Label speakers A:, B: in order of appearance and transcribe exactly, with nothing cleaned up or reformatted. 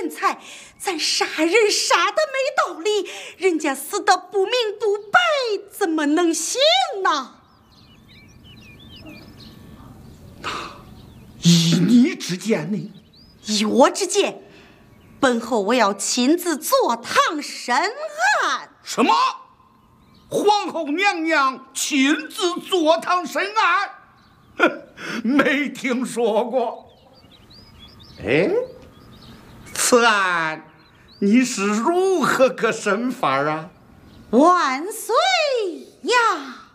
A: 人才，咱杀人杀的没道理，人家死的不明不白，怎么能行呢？
B: 依你之见呢？
A: 依我之见，本后我要亲自坐堂审案。
B: 什么？皇后娘娘亲自坐堂审案？哼，没听说过。哎，此案你是如何个审法啊？
A: 万岁呀！